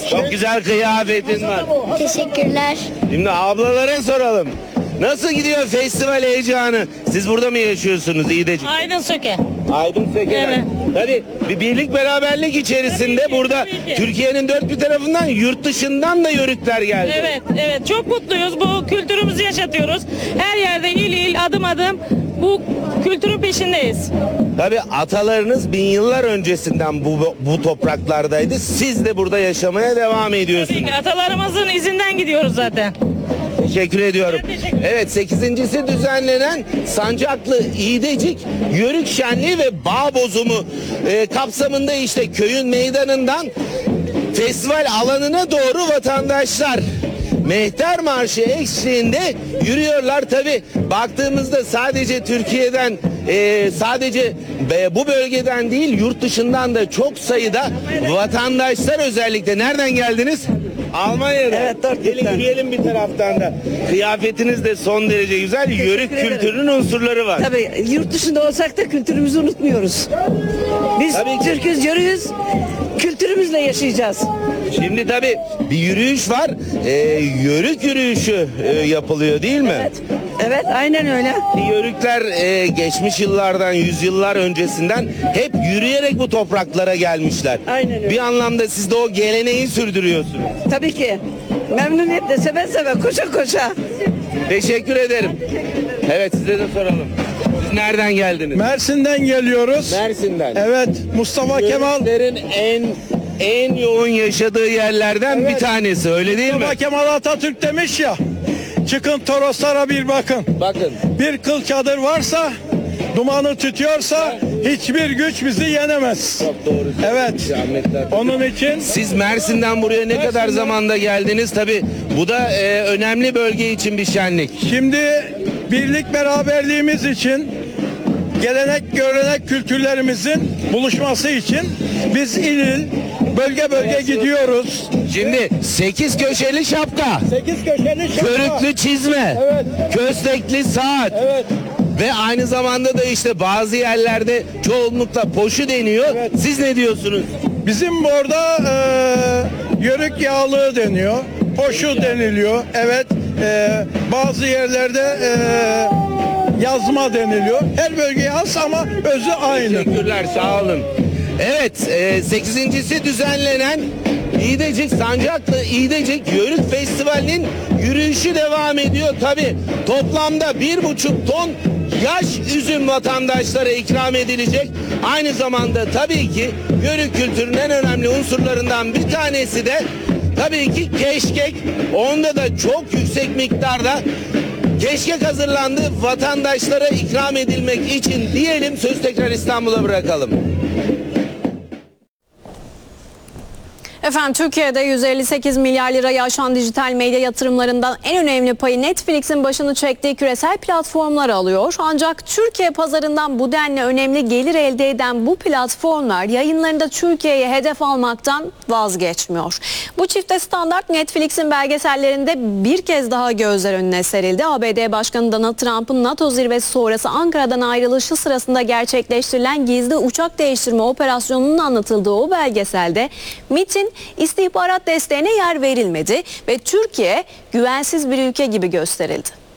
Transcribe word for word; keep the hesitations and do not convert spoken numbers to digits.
Çok güzel kıyafetin var. Teşekkürler. Şimdi ablalara soralım. Nasıl gidiyor festival heyecanı? Siz burada mı yaşıyorsunuz İğdecik? Aydın Söke. Aydın Söke'den. Evet. Tabii bir birlik beraberlik içerisinde Tabii ki, burada tabii ki. Türkiye'nin dört bir tarafından yurt dışından da yörükler geldi. Evet, evet. Çok mutluyuz. Bu kültürümüzü yaşatıyoruz. Her yerde il il, adım adım bu kültürün peşindeyiz. Tabii atalarınız bin yıllar öncesinden bu, bu topraklardaydı. Siz de burada yaşamaya devam ediyorsunuz. Tabii ki atalarımızın izinden gidiyoruz zaten. Teşekkür ediyorum. Ben teşekkür ederim. Evet, sekizincisi düzenlenen Sancaklı İğdecik Yörük Şenliği ve Bağ Bozumu e, kapsamında işte köyün meydanından festival alanına doğru vatandaşlar Mehter Marşı eşliğinde yürüyorlar. Tabi baktığımızda sadece Türkiye'den e, sadece e, bu bölgeden değil yurt dışından da çok sayıda vatandaşlar, özellikle nereden geldiniz? Almanya'dan. Evet, dört Gelin yıldan. yürüyelim bir taraftan da. Kıyafetiniz de son derece güzel. Yörük ederim. kültürünün unsurları var. Tabii yurt dışında olsak da kültürümüzü unutmuyoruz. Biz Tabii ki. Türk'üz, yörüğüz, kültürümüzle yaşayacağız. Şimdi tabii bir yürüyüş var. E, yörük yürüyüşü e, yapılıyor değil mi? Evet, evet aynen öyle. Yörükler e, geçmiş yıllardan, yüzyıllar öncesinden hep yürüyerek bu topraklara gelmişler. Aynen öyle. Bir anlamda siz de o geleneği sürdürüyorsunuz. Tabii ki. Memnuniyetle seve seve koşa koşa. Teşekkür ederim. Evet, size de soralım. Siz nereden geldiniz? Mersin'den geliyoruz. Mersin'den. Evet, Mustafa Kemal Yörüklerin en en yoğun yaşadığı yerlerden Evet. bir tanesi, öyle değil mi? Mustafa Kemal Atatürk demiş ya. Çıkın Toroslara bir bakın. Bakın. Bir kıl çadır varsa, dumanı tütüyorsa hiçbir güç bizi yenemez. Çok doğru. Evet. Rahmetler. Onun için Siz Mersin'den buraya ne kadar Mersin'den- zamanda geldiniz? Tabii bu da e, önemli bölge için bir şenlik. şimdi birlik beraberliğimiz için, gelenek görenek kültürlerimizin buluşması için biz il il, bölge bölge gidiyoruz. Şimdi sekiz köşeli şapka, Sekiz köşeli şapka. körüklü çizme, Evet. köstekli saat Evet. ve aynı zamanda da işte bazı yerlerde çoğunlukla poşu deniyor. Evet. Siz ne diyorsunuz? Bizim burada e, yörük yağlığı deniyor. Poşu deniliyor. Evet. E, bazı yerlerde e, yazma deniliyor. Her bölgeye az ama özü aynı. Teşekkürler, sağ olun. Evet, e, sekizincisi düzenlenen İğdecik Sancaklı İğdecik Yörük Festivali'nin yürüyüşü devam ediyor. Tabi toplamda bir buçuk ton yaş üzüm vatandaşlara ikram edilecek. Aynı zamanda tabii ki yörük kültürünün en önemli unsurlarından bir tanesi de tabii ki keşkek. Onda da çok yüksek miktarda keşkek hazırlandı, vatandaşlara ikram edilmek için diyelim, söz tekrar İstanbul'a bırakalım. Efendim, Türkiye'de yüz elli sekiz milyar lirayı aşan dijital medya yatırımlarından en önemli payı Netflix'in başını çektiği küresel platformlar alıyor. Ancak Türkiye pazarından bu denli önemli gelir elde eden bu platformlar yayınlarında Türkiye'ye hedef almaktan vazgeçmiyor. Bu çifte standart Netflix'in belgesellerinde bir kez daha gözler önüne serildi. A B D Başkanı Donald Trump'ın NATO zirvesi sonrası Ankara'dan ayrılışı sırasında gerçekleştirilen gizli uçak değiştirme operasyonunun anlatıldığı o belgeselde MİT'in istihbarat desteğine yer verilmedi ve Türkiye güvensiz bir ülke gibi gösterildi.